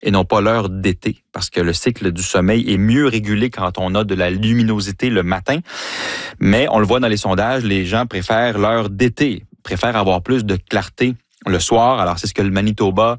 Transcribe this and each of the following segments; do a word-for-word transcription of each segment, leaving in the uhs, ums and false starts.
et non pas l'heure d'été, parce que le cycle du sommeil est mieux régulé quand on a de la luminosité le matin. Mais on le voit dans les sondages, les gens préfèrent l'heure d'été, préfèrent avoir plus de clarté le soir. Alors, c'est ce que le Manitoba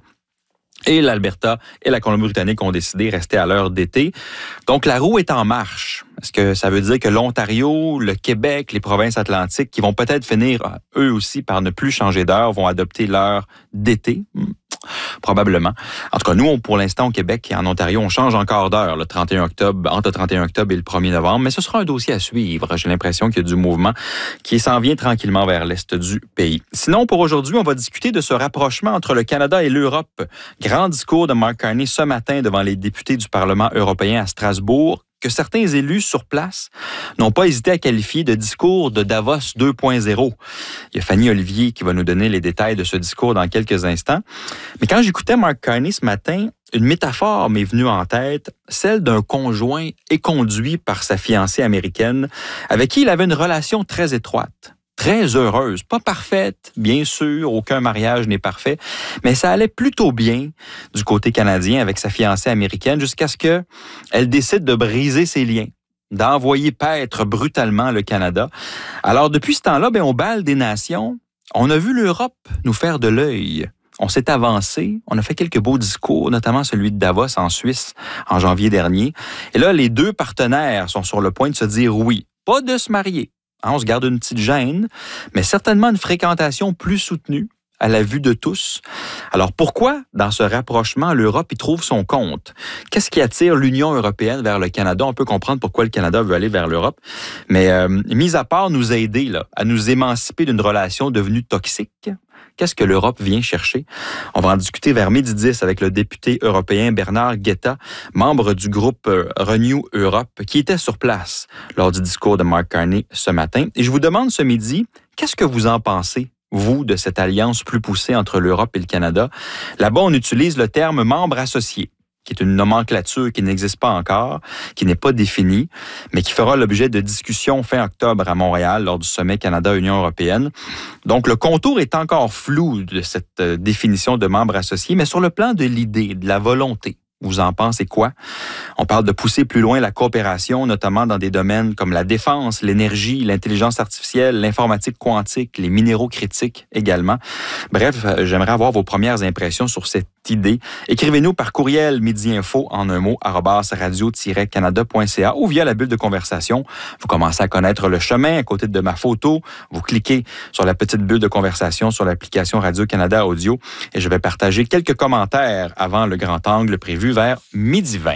et l'Alberta et la Colombie-Britannique ont décidé de rester à l'heure d'été. Donc, la roue est en marche. Est-ce que ça veut dire que l'Ontario, le Québec, les provinces atlantiques, qui vont peut-être finir, eux aussi, par ne plus changer d'heure, vont adopter l'heure d'été? Probablement. En tout cas, nous, on, pour l'instant, au Québec et en Ontario, on change encore d'heure le trente et un octobre, entre le trente et un octobre et le premier novembre, mais ce sera un dossier à suivre. J'ai l'impression qu'il y a du mouvement qui s'en vient tranquillement vers l'est du pays. Sinon, pour aujourd'hui, on va discuter de ce rapprochement entre le Canada et l'Europe. Grand discours de Mark Carney ce matin devant les députés du Parlement européen à Strasbourg, que certains élus sur place n'ont pas hésité à qualifier de discours de Davos deux point zéro. Il y a Fanny Olivier qui va nous donner les détails de ce discours dans quelques instants. Mais quand j'écoutais Mark Carney ce matin, une métaphore m'est venue en tête, celle d'un conjoint éconduit par sa fiancée américaine, avec qui il avait une relation très étroite. Très heureuse, pas parfaite, bien sûr, aucun mariage n'est parfait, mais ça allait plutôt bien du côté canadien avec sa fiancée américaine jusqu'à ce qu'elle décide de briser ses liens, d'envoyer paître brutalement le Canada. Alors depuis ce temps-là, ben, au bal des nations, on a vu l'Europe nous faire de l'œil. On s'est avancé, on a fait quelques beaux discours, notamment celui de Davos en Suisse en janvier dernier. Et là, les deux partenaires sont sur le point de se dire oui, pas de se marier. On se garde une petite gêne, mais certainement une fréquentation plus soutenue à la vue de tous. Alors pourquoi, dans ce rapprochement, l'Europe y trouve son compte? Qu'est-ce qui attire l'Union européenne vers le Canada? On peut comprendre pourquoi le Canada veut aller vers l'Europe, mais euh, mis à part nous aider là, à nous émanciper d'une relation devenue toxique, qu'est-ce que l'Europe vient chercher? On va en discuter vers midi dix avec le député européen Bernard Guetta, membre du groupe Renew Europe, qui était sur place lors du discours de Mark Carney ce matin. Et je vous demande ce midi, qu'est-ce que vous en pensez, vous, de cette alliance plus poussée entre l'Europe et le Canada? Là-bas, on utilise le terme « membre associé », qui est une nomenclature qui n'existe pas encore, qui n'est pas définie, mais qui fera l'objet de discussions fin octobre à Montréal lors du sommet Canada-Union européenne. Donc, le contour est encore flou de cette définition de membre associé, mais sur le plan de l'idée, de la volonté, vous en pensez quoi? On parle de pousser plus loin la coopération, notamment dans des domaines comme la défense, l'énergie, l'intelligence artificielle, l'informatique quantique, les minéraux critiques également. Bref, j'aimerais avoir vos premières impressions sur cette idée. Écrivez-nous par courriel midi-info en un mot, arobase radio tiret canada point c a ou via la bulle de conversation. Vous commencez à connaître le chemin à côté de ma photo. Vous cliquez sur la petite bulle de conversation sur l'application Radio-Canada Audio et je vais partager quelques commentaires avant le grand angle prévu vers midi vingt.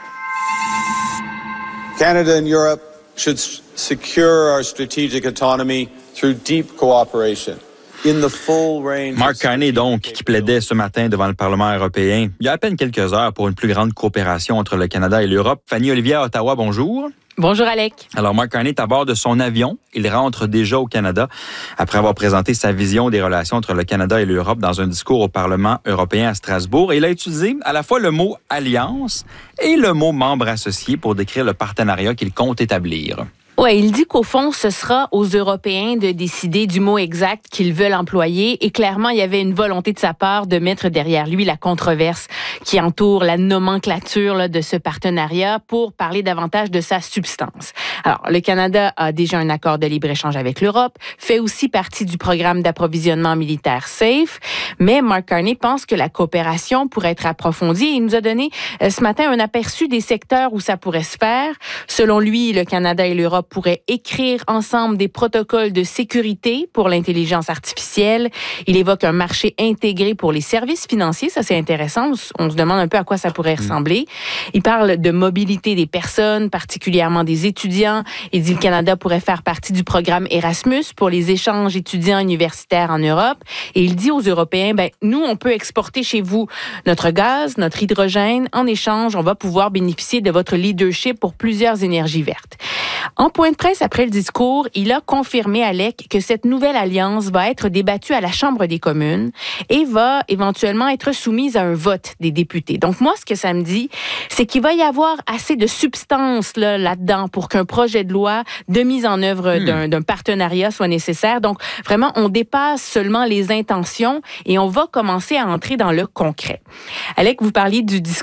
Canada and Europe should secure our strategic autonomy through deep cooperation. In the full range Mark Carney, donc, qui plaidait ce matin devant le Parlement européen, il y a à peine quelques heures pour une plus grande coopération entre le Canada et l'Europe. Fanny Olivier à Ottawa, bonjour. Bonjour, Alec. Alors, Mark Carney est à bord de son avion. Il rentre déjà au Canada après avoir présenté sa vision des relations entre le Canada et l'Europe dans un discours au Parlement européen à Strasbourg. Et il a utilisé à la fois le mot « alliance » et le mot « membre associé » pour décrire le partenariat qu'il compte établir. Oui, il dit qu'au fond, ce sera aux Européens de décider du mot exact qu'ils veulent employer. Et clairement, il y avait une volonté de sa part de mettre derrière lui la controverse qui entoure la nomenclature là, de ce partenariat pour parler davantage de sa substance. Alors, le Canada a déjà un accord de libre-échange avec l'Europe, fait aussi partie du programme d'approvisionnement militaire SAFE, mais Mark Carney pense que la coopération pourrait être approfondie. Il nous a donné euh, ce matin un aperçu des secteurs où ça pourrait se faire. Selon lui, le Canada et l'Europe pourraient écrire ensemble des protocoles de sécurité pour l'intelligence artificielle. Il évoque un marché intégré pour les services financiers. Ça, c'est intéressant. On se demande un peu à quoi ça pourrait ressembler. Il parle de mobilité des personnes, particulièrement des étudiants. Il dit que le Canada pourrait faire partie du programme Erasmus pour les échanges étudiants universitaires en Europe. Et il dit aux Européens, ben, nous, on peut exporter chez vous notre gaz, notre hydrogène. En échange, on va pouvoir bénéficier de votre leadership pour plusieurs énergies vertes. En point point de presse après le discours, il a confirmé, Alec, que cette nouvelle alliance va être débattue à la Chambre des communes et va éventuellement être soumise à un vote des députés. Donc moi, ce que ça me dit, c'est qu'il va y avoir assez de substance là, là-dedans pour qu'un projet de loi de mise en œuvre hmm. d'un, d'un partenariat soit nécessaire. Donc vraiment, on dépasse seulement les intentions et on va commencer à entrer dans le concret. Alec, vous parliez du discours